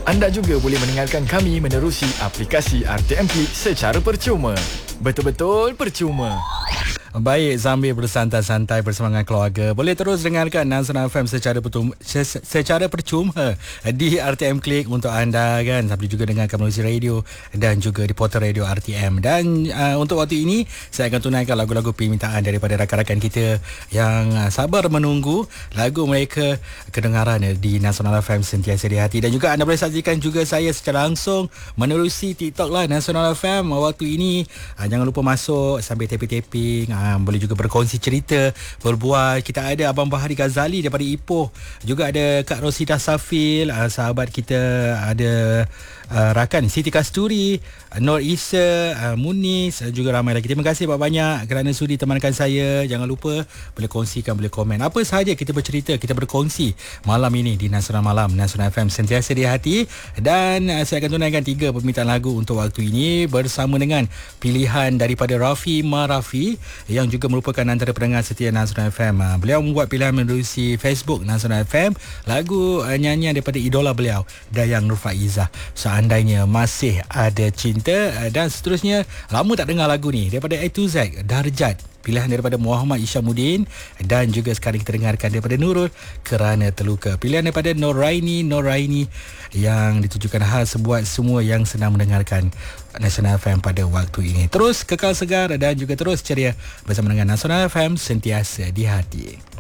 Anda juga boleh mendengarkan kami menerusi aplikasi RTM Klik secara percuma. Betul-betul percuma. Baik, sambil bersantai-santai bersama dengan keluarga, boleh terus dengarkan Nasional FM secara percuma di RTM Klik untuk anda kan, sambil juga dengarkan melalui radio dan juga di portal radio RTM. Dan untuk waktu ini saya akan tunaikan lagu-lagu permintaan daripada rakan-rakan kita yang sabar menunggu lagu mereka kedengaran di Nasional FM sentiasa di hati. Dan juga anda boleh saksikan juga saya secara langsung menerusi TikTok lah Nasional FM waktu ini. Jangan lupa masuk sambil tapping-tapping. Boleh juga berkongsi cerita, berbual. Kita ada Abang Bahari Ghazali daripada Ipoh. Juga ada Kak Rosita Safil, sahabat kita. Ada rakan Siti Kasturi, Nur Isa, Munis, juga ramai lagi. Terima kasih banyak-banyak kerana sudi temankan saya. Jangan lupa boleh kongsikan, boleh komen apa sahaja kita bercerita, kita berkongsi malam ini di Nasional Malam Nasional FM sentiasa di hati. Dan saya akan tunaikan 3 permintaan lagu untuk waktu ini bersama dengan pilihan daripada Rafi Marafi yang juga merupakan antara pendengar setia Nasional FM. Beliau membuat pilihan menerusi Facebook Nasional FM lagu nyanyian daripada idola beliau, Dayang Nurfaizah, Seandainya Masih Ada Cinta. Dan seterusnya, lama tak dengar lagu ni, daripada A to Z, Darjat, pilihan daripada Muhammad Isyamuddin. Dan juga sekarang kita dengarkan daripada Nurul, Kerana Terluka, pilihan daripada Noraini yang ditujukan khas buat semua yang sedang mendengarkan Nasional FM pada waktu ini. Terus kekal segar dan juga terus ceria bersama dengan Nasional FM sentiasa di hati.